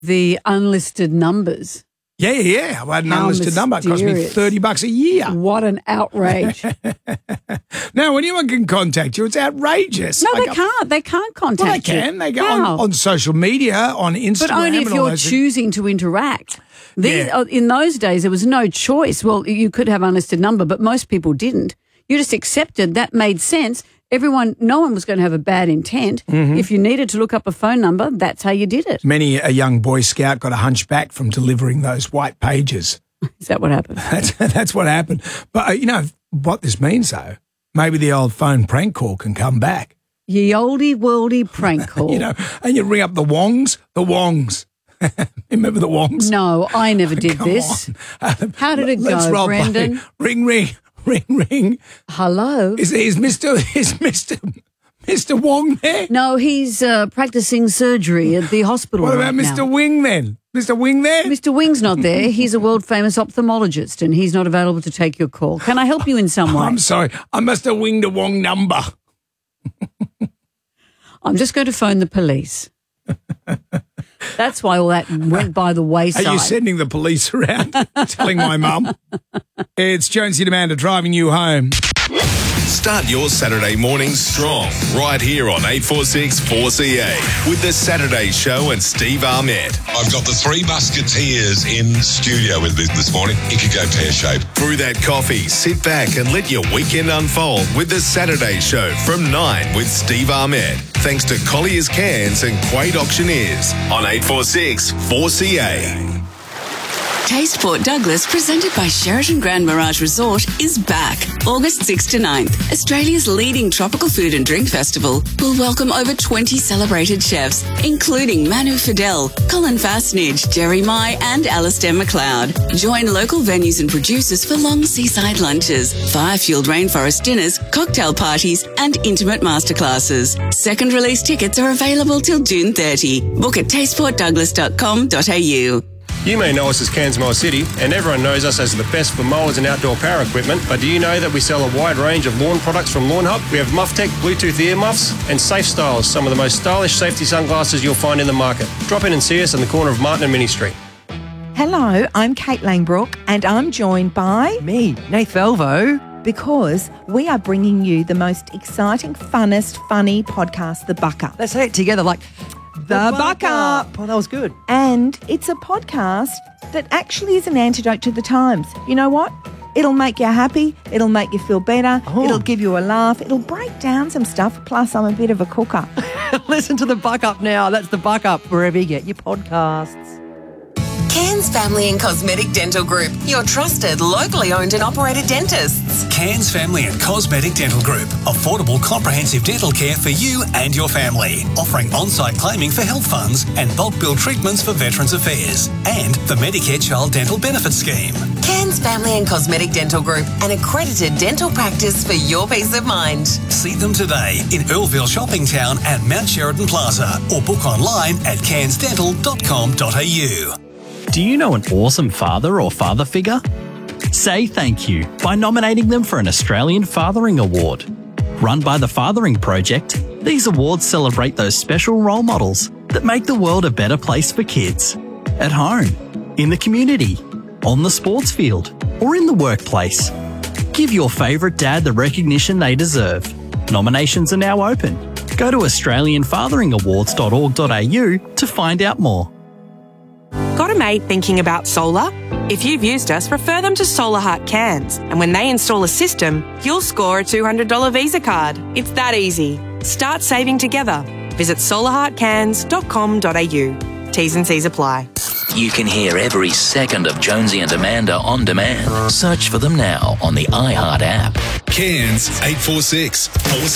the unlisted numbers. Yeah. I had an How unlisted number. It cost me mysterious. $30 a year. What an outrage. Now, anyone can contact you. It's outrageous. No, I they go- can't. They can't contact Well, they you. can. They go How? on social media, on Instagram. But only if and all you're those things. choosing to interact. Yeah. In those days, there was no choice. Well, you could have unlisted number, but most people didn't. You just accepted that made sense. No one was going to have a bad intent. Mm-hmm. If you needed to look up a phone number, that's how you did it. Many a young Boy Scout got a hunchback from delivering those white pages. Is that what happened? That's what happened. But, what this means, though, maybe the old phone prank call can come back. Ye olde worldy prank call. And you ring up the Wongs. Remember the Wongs? No, I never did Come this. on. How did it Let's go, role play. Brendan? Ring. Hello? Is Mr. Wong there? No, he's practicing surgery at the hospital What right about Mr. now. Wing then? Mr. Wing there? Mr. Wing's not there. He's a world-famous ophthalmologist and he's not available to take your call. Can I help you in some way? I'm sorry. I must have winged a Wong number. I'm just going to phone the police. That's why all that went by the wayside. Are you sending the police around telling my mum? It's Jonesy and Amanda driving you home. Start your Saturday morning strong right here on 846 4CA with the Saturday Show and Steve Armett. I've got the Three Musketeers in studio with me this morning. It could go pear-shaped. Through that coffee, sit back and let your weekend unfold with the Saturday Show from 9 with Steve Armett. Thanks to Collier's Cans and Quade Auctioneers on 846 4CA. Taste Port Douglas, presented by Sheraton Grand Mirage Resort, is back. August 6th to 9th, Australia's leading tropical food and drink festival will welcome over 20 celebrated chefs, including Manu Fidel, Colin Fastnidge, Jerry Mai and Alistair McLeod. Join local venues and producers for long seaside lunches, fire-fueled rainforest dinners, cocktail parties and intimate masterclasses. Second release tickets are available till June 30. Book at tasteportdouglas.com.au. You may know us as Cairns Mower City, and everyone knows us as the best for mowers and outdoor power equipment, but do you know that we sell a wide range of lawn products from Lawn Hub? We have MuffTech Bluetooth ear muffs and Safe Styles, some of the most stylish safety sunglasses you'll find in the market. Drop in and see us on the corner of Martin and Mini Street. Hello, I'm Kate Langbrook and I'm joined by... Me, Nath Velvo. Because we are bringing you the most exciting, funnest, funny podcast, The Buck Up. Let's say it together like... The Buck Up. Oh, that was good. And it's a podcast that actually is an antidote to the times. You know what? It'll make you happy. It'll make you feel better. Oh. It'll give you a laugh. It'll break down some stuff. Plus, I'm a bit of a cooker. Listen to The Buck Up now. That's The Buck Up, wherever you get your podcasts. Cairns Family and Cosmetic Dental Group, your trusted, locally owned and operated dentists. Cairns Family and Cosmetic Dental Group. Affordable, comprehensive dental care for you and your family. Offering on-site claiming for health funds and bulk bill treatments for Veterans Affairs. And the Medicare Child Dental Benefit Scheme. Cairns Family and Cosmetic Dental Group, an accredited dental practice for your peace of mind. See them today in Earlville Shopping Town and Mount Sheridan Plaza. Or book online at cairnsdental.com.au. Do you know an awesome father or father figure? Say thank you by nominating them for an Australian Fathering Award. Run by the Fathering Project, these awards celebrate those special role models that make the world a better place for kids. At home, in the community, on the sports field, or in the workplace. Give your favourite dad the recognition they deserve. Nominations are now open. Go to australianfatheringawards.org.au to find out more. Got a mate thinking about solar? If you've used us, refer them to Solar Heart Cairns. And when they install a system, you'll score a $200 Visa card. It's that easy. Start saving together. Visit solarheartcairns.com.au. T's and C's apply. You can hear every second of Jonesy and Amanda on demand. Search for them now on the iHeart app. Cairns 846 4CA.